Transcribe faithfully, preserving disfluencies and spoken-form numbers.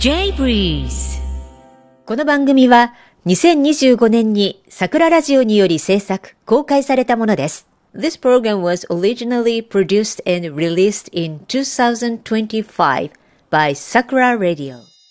J-Breeze この番組はにせんにじゅうごねんに桜ラジオにより制作、公開されたものです。This program was originally produced and released in twenty twenty-five by Sakura Radio.